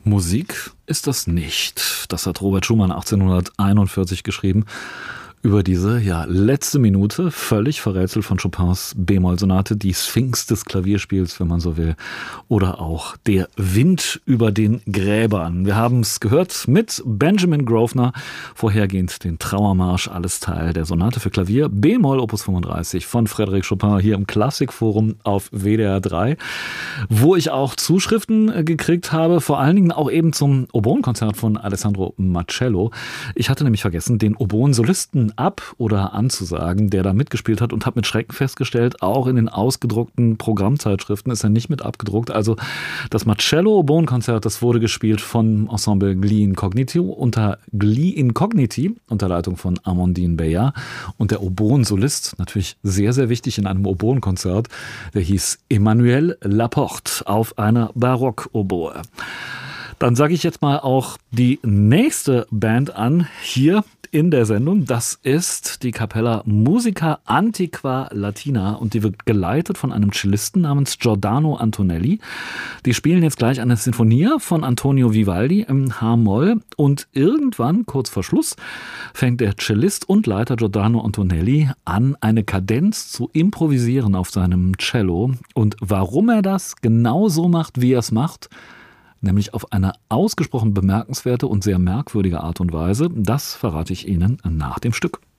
Musik ist das nicht. Das hat Robert Schumann 1841 geschrieben. Über diese letzte Minute, völlig verrätselt von Chopins B-Moll-Sonate, die Sphinx des Klavierspiels, wenn man so will, oder auch der Wind über den Gräbern. Wir haben es gehört mit Benjamin Grosvenor, vorhergehend den Trauermarsch, alles Teil der Sonate für Klavier, B-Moll Opus 35 von Frédéric Chopin hier im Klassikforum auf WDR 3, wo ich auch Zuschriften gekriegt habe, vor allen Dingen auch eben zum Oboenkonzert von Alessandro Marcello. Ich hatte nämlich vergessen, den Oboen-Solisten ab- oder anzusagen, der da mitgespielt hat, und habe mit Schrecken festgestellt, auch in den ausgedruckten Programmzeitschriften ist er nicht mit abgedruckt. Also das Marcello-Oboen-Konzert, das wurde gespielt von Ensemble Gli Incogniti unter Leitung von Amandine Beyer, und der Oboen-Solist, natürlich sehr, sehr wichtig in einem Oboen-Konzert, der hieß Emmanuel Laporte auf einer Barock-Oboe. Dann sage ich jetzt mal auch die nächste Band an, hier in der Sendung. Das ist die Capella Musica Antiqua Latina und die wird geleitet von einem Cellisten namens Giordano Antonelli. Die spielen jetzt gleich eine Sinfonia von Antonio Vivaldi im H-Moll und irgendwann, kurz vor Schluss, fängt der Cellist und Leiter Giordano Antonelli an, eine Kadenz zu improvisieren auf seinem Cello. Und warum er das genau so macht, wie er es macht, nämlich auf eine ausgesprochen bemerkenswerte und sehr merkwürdige Art und Weise, das verrate ich Ihnen nach dem Stück.